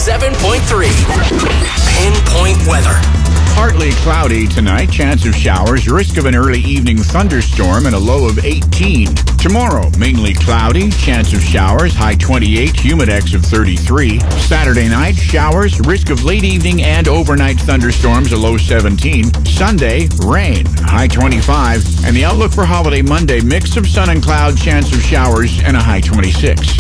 107.3. Pinpoint weather. Partly cloudy tonight, chance of showers, risk of an early evening thunderstorm, and a low of 18. Tomorrow, mainly cloudy, chance of showers, high 28, humidex of 33. Saturday night, showers, risk of late evening and overnight thunderstorms, a low 17. Sunday, rain, high 25. And the outlook for holiday Monday, mix of sun and cloud, chance of showers, and a high 26.